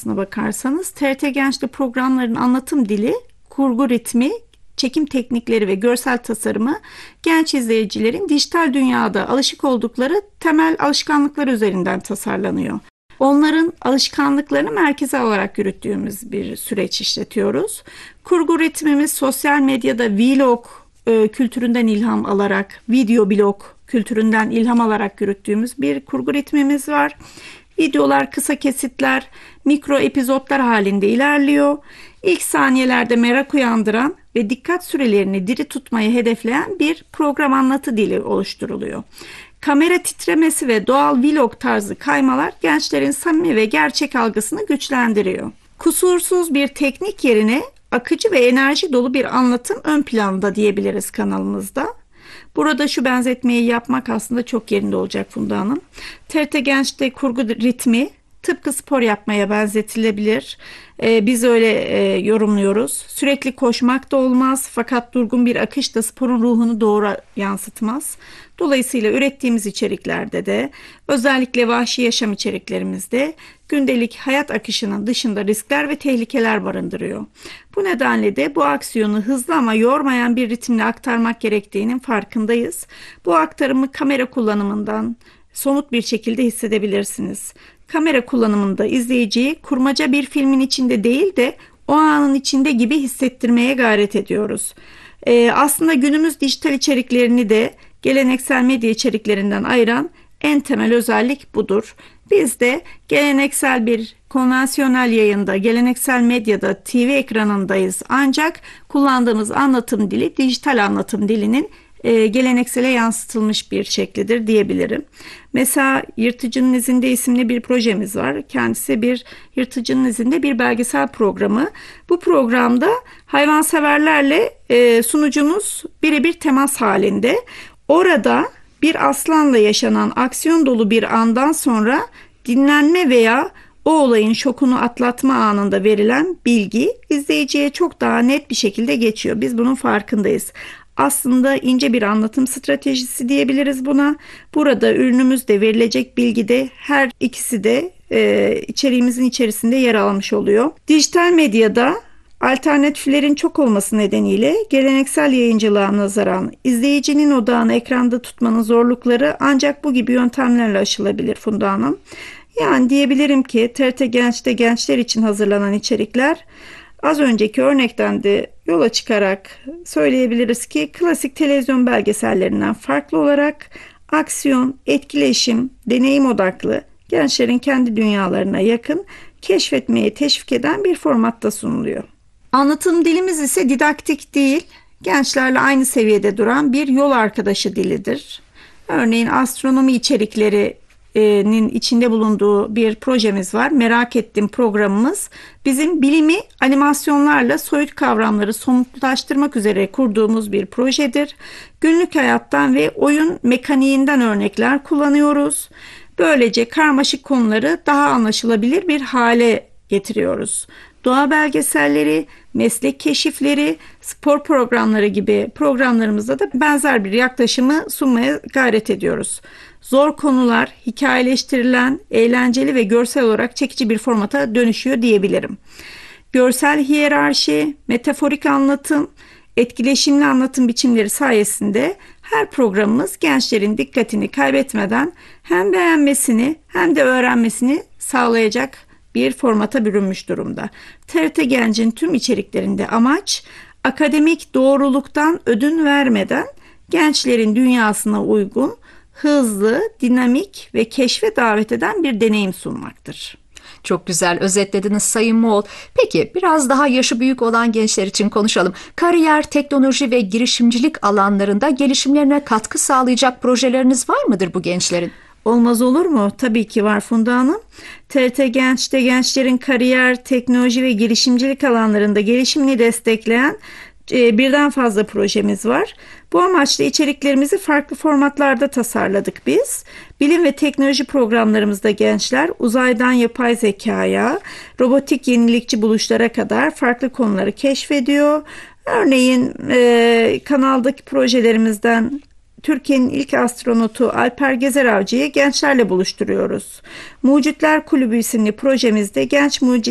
aslına bakarsanız. TRT Genç'te programların anlatım dili, kurgu ritmi, çekim teknikleri ve görsel tasarımı genç izleyicilerin dijital dünyada alışık oldukları temel alışkanlıklar üzerinden tasarlanıyor. Onların alışkanlıklarını merkeze alarak yürüttüğümüz bir süreç işletiyoruz. Kurgu ritmimiz sosyal medyada vlog kültüründen ilham alarak, video blog kültüründen ilham alarak yürüttüğümüz bir kurgu ritmimiz var. Videolar kısa kesitler, mikro epizotlar halinde ilerliyor. İlk saniyelerde merak uyandıran ve dikkat sürelerini diri tutmayı hedefleyen bir program anlatı dili oluşturuluyor. Kamera titremesi ve doğal vlog tarzı kaymalar gençlerin samimi ve gerçek algısını güçlendiriyor. Kusursuz bir teknik yerine akıcı ve enerji dolu bir anlatım ön planda diyebiliriz kanalımızda. Burada şu benzetmeyi yapmak aslında çok yerinde olacak Funda Hanım. TRT Genç'te kurgu ritmi tıpkı spor yapmaya benzetilebilir. Biz öyle yorumluyoruz. Sürekli koşmak da olmaz fakat durgun bir akış da sporun ruhunu doğru yansıtmaz. Dolayısıyla ürettiğimiz içeriklerde de özellikle vahşi yaşam içeriklerimizde gündelik hayat akışının dışında riskler ve tehlikeler barındırıyor. Bu nedenle de bu aksiyonu hızlı ama yormayan bir ritimle aktarmak gerektiğinin farkındayız. Bu aktarımı kamera kullanımından somut bir şekilde hissedebilirsiniz. Kamera kullanımında izleyiciyi kurmaca bir filmin içinde değil de o anın içinde gibi hissettirmeye gayret ediyoruz. Aslında günümüz dijital içeriklerini de geleneksel medya içeriklerinden ayıran en temel özellik budur. Biz de geleneksel bir konvansiyonel yayında, geleneksel medyada, TV ekranındayız. Ancak kullandığımız anlatım dili dijital anlatım dilinin geleneksele yansıtılmış bir şeklidir diyebilirim. Mesela Yırtıcının İzinde isimli bir projemiz var. Kendisi bir Yırtıcının İzinde bir belgesel programı. Bu programda hayvanseverlerle sunucumuz birebir temas halinde. Orada bir aslanla yaşanan aksiyon dolu bir andan sonra dinlenme veya o olayın şokunu atlatma anında verilen bilgi izleyiciye çok daha net bir şekilde geçiyor. Biz bunun farkındayız. Aslında ince bir anlatım stratejisi diyebiliriz buna. Burada ürünümüzde verilecek bilgide her ikisi de içeriğimizin içerisinde yer almış oluyor. Dijital medyada alternatiflerin çok olması nedeniyle geleneksel yayıncılığa nazaran izleyicinin odağını ekranda tutmanın zorlukları ancak bu gibi yöntemlerle aşılabilir Funda Hanım. Yani diyebilirim ki TRT Genç'te gençler için hazırlanan içerikler az önceki örnekten de yola çıkarak söyleyebiliriz ki klasik televizyon belgesellerinden farklı olarak aksiyon, etkileşim, deneyim odaklı, gençlerin kendi dünyalarına yakın, keşfetmeye teşvik eden bir formatta sunuluyor. Anlatım dilimiz ise didaktik değil, gençlerle aynı seviyede duran bir yol arkadaşı dilidir. Örneğin astronomi içeriklerinin içinde bulunduğu bir projemiz var. Merak ettiğim programımız bizim bilimi animasyonlarla soyut kavramları somutlaştırmak üzere kurduğumuz bir projedir. Günlük hayattan ve oyun mekaniğinden örnekler kullanıyoruz. Böylece karmaşık konuları daha anlaşılabilir bir hale getiriyoruz. Doğa belgeselleri, meslek keşifleri, spor programları gibi programlarımızda da benzer bir yaklaşımı sunmaya gayret ediyoruz. Zor konular hikayeleştirilen, eğlenceli ve görsel olarak çekici bir formata dönüşüyor diyebilirim. Görsel hiyerarşi, metaforik anlatım, etkileşimli anlatım biçimleri sayesinde her programımız gençlerin dikkatini kaybetmeden hem beğenmesini hem de öğrenmesini sağlayacak bir formata bürünmüş durumda. TRT Genç'in tüm içeriklerinde amaç akademik doğruluktan ödün vermeden gençlerin dünyasına uygun, hızlı, dinamik ve keşfe davet eden bir deneyim sunmaktır. Çok güzel özetlediniz Sayın Moğol. Peki biraz daha yaşı büyük olan gençler için konuşalım. Kariyer, teknoloji ve girişimcilik alanlarında gelişimlerine katkı sağlayacak projeleriniz var mıdır bu gençlerin? Olmaz olur mu? Tabii ki var Funda Hanım. TRT Genç'te gençlerin kariyer, teknoloji ve girişimcilik alanlarında gelişimini destekleyen birden fazla projemiz var. Bu amaçla içeriklerimizi farklı formatlarda tasarladık biz. Bilim ve teknoloji programlarımızda gençler uzaydan yapay zekaya, robotik yenilikçi buluşlara kadar farklı konuları keşfediyor. Örneğin kanaldaki projelerimizden Türkiye'nin ilk astronotu Alper Gezer Avcı'yı gençlerle buluşturuyoruz. Mucitler Kulübü isimli projemizde genç mucit